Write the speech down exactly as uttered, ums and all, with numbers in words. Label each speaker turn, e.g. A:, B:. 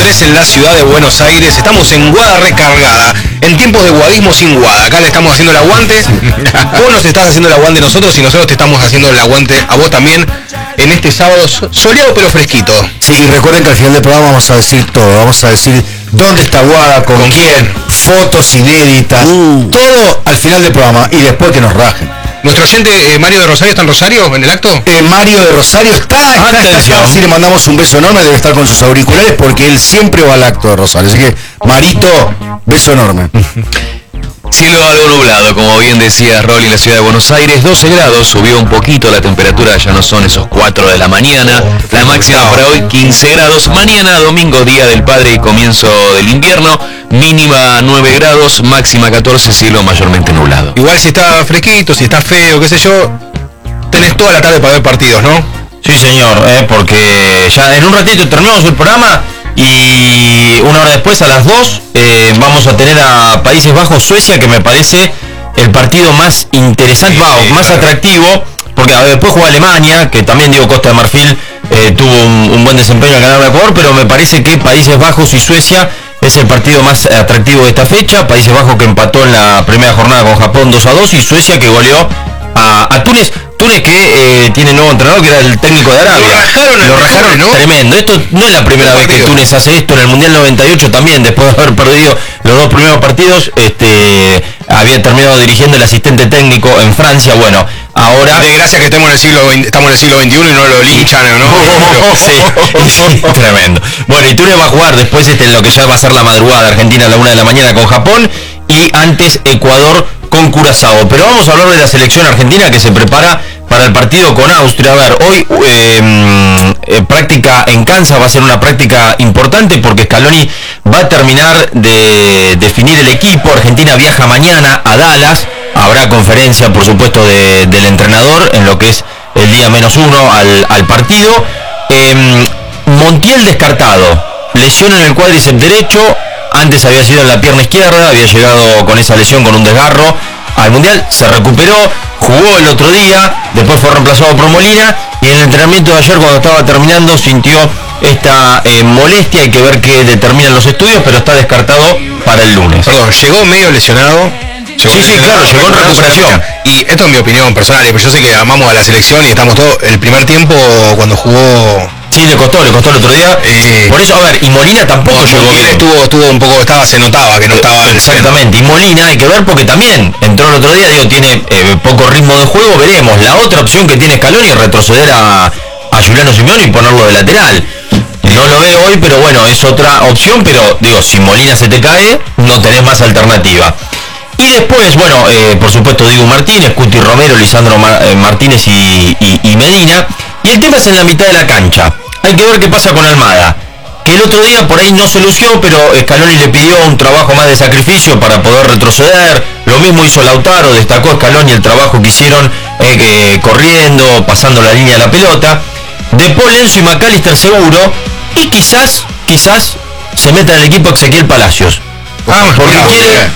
A: martes en la ciudad de Buenos Aires. Estamos en Guada recargada, en tiempos de guadismo sin Guada. Acá le estamos haciendo el aguante. Vos nos estás haciendo el aguante a nosotros y nosotros te estamos haciendo el aguante a vos también en este sábado soleado pero fresquito.
B: Sí, recuerden que al final del programa vamos a decir todo. Vamos a decir dónde está Guada, con,
A: ¿Con quién,
B: fotos inéditas, uh. todo al final del programa y después que nos rajen.
A: ¿Nuestro oyente eh, Mario de Rosario está en Rosario, en el acto?
B: Eh, Mario de Rosario está, está, está acá. Sí, le mandamos un beso enorme, debe estar con sus auriculares porque él siempre va al acto de Rosario. Así que, Marito, beso enorme.
C: Cielo algo nublado, como bien decía Rolly, en la ciudad de Buenos Aires, doce grados, subió un poquito la temperatura, ya no son esos cuatro de la mañana, la máxima para hoy quince grados, mañana domingo, día del padre y comienzo del invierno, mínima nueve grados, máxima catorce, cielo mayormente nublado.
A: Igual si está fresquito, si está feo, qué sé yo, tenés toda la tarde para ver partidos, ¿no?
D: Sí, señor, eh, porque ya en un ratito terminamos el programa. Y una hora después, a las dos, eh, vamos a tener a Países Bajos, Suecia, que me parece el partido más interesante, sí, wow, sí, más claro. atractivo, porque a ver, después juega Alemania, que también digo Costa de Marfil eh, tuvo un, un buen desempeño al ganar a Ecuador, pero me parece que Países Bajos y Suecia es el partido más atractivo de esta fecha. Países Bajos que empató en la primera jornada con Japón dos a dos y Suecia que goleó a, a Túnez. Túnez que eh, tiene nuevo entrenador, que era el técnico de Arabia.
A: Lo rajaron,
D: Lo rajaron, ¿no? Tremendo. Esto no es la primera vez que Túnez hace esto. En el Mundial noventa y ocho también, después de haber perdido los dos primeros partidos, este, había terminado dirigiendo el asistente técnico en Francia. Bueno, ahora...
A: De gracia que estemos en el siglo veinte, estamos en el siglo veintiuno y no lo linchan, ¿no?
D: Sí, sí, tremendo. Bueno, y Túnez va a jugar después este, en lo que ya va a ser la madrugada de Argentina a la una de la mañana con Japón y antes Ecuador con Curazao. Pero vamos a hablar de la selección argentina que se prepara para el partido con Austria. A ver, hoy eh, eh, práctica en Kansas va a ser una práctica importante porque Scaloni va a terminar de definir el equipo. Argentina viaja mañana a Dallas. Habrá conferencia, por supuesto, de, del entrenador en lo que es el día menos uno al, al partido. Eh, Montiel descartado. Lesión en el cuádriceps derecho. Antes había sido en la pierna izquierda. Había llegado con esa lesión, con un desgarro al Mundial. Se recuperó. Jugó el otro día, después fue reemplazado por Molina y en el entrenamiento de ayer cuando estaba terminando sintió esta eh, molestia. Hay que ver qué determinan los estudios, pero está descartado para el lunes.
A: Perdón, llegó medio lesionado.
D: Llegó sí, sí, claro, llegó en recuperación.
A: Y esto es mi opinión personal, pero yo sé que amamos a la selección y estamos todos. El primer tiempo cuando jugó...
D: Sí, le costó, le costó el otro día. Eh, Por eso, a ver, y Molina tampoco llegó bien.
A: Estuvo, estuvo un poco, estaba, se notaba que no estaba...
D: Exactamente, y Molina hay que ver porque también entró el otro día, digo, tiene eh, poco ritmo de juego, veremos. La otra opción que tiene Scaloni es retroceder a, a Juliano Simeone y ponerlo de lateral. No lo veo hoy, pero bueno, es otra opción, pero digo, si Molina se te cae, no tenés más alternativa. Y después, bueno, eh, por supuesto Diego Martínez, Cuti Romero, Lisandro Mar- eh, Martínez y, y, y Medina. Y el tema es en la mitad de la cancha. Hay que ver qué pasa con Almada, que el otro día por ahí no se lució, pero Scaloni le pidió un trabajo más de sacrificio para poder retroceder. Lo mismo hizo Lautaro, destacó Scaloni el trabajo que hicieron eh, eh, corriendo, pasando la línea de la pelota. De Paul, Enzo y McAllister seguro. Y quizás, quizás se meta en el equipo Ezequiel Palacios.
A: Ah,
D: porque
A: claro,
D: quiere,